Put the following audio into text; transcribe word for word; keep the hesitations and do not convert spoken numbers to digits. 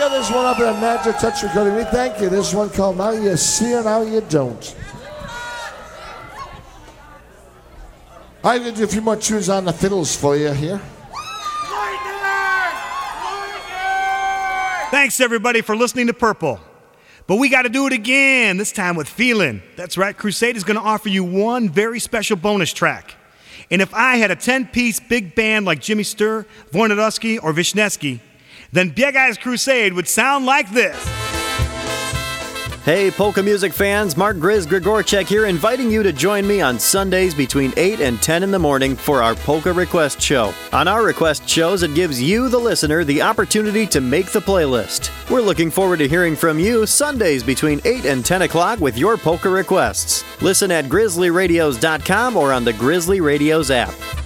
This one up in a Magic Touch recording. We thank you. This one called Now You See and Now You Don't. I'm going to do a few more tunes on the fiddles for you here. Thanks, everybody, for listening to Purple. But we got to do it again, this time with Feelin'. That's right, Crusade is going to offer you one very special bonus track. And if I had a ten-piece big band like Jimmy Sturr, Voinodowski, or Vishnesky, then Big Eyes Crusade would sound like this. Hey, polka music fans, Mark Grizz Grigorchek here, inviting you to join me on Sundays between eight and ten in the morning for our Polka Request Show. On our request shows, it gives you, the listener, the opportunity to make the playlist. We're looking forward to hearing from you Sundays between eight and ten o'clock with your polka requests. Listen at grizzly radios dot com or on the Grizzly Radios app.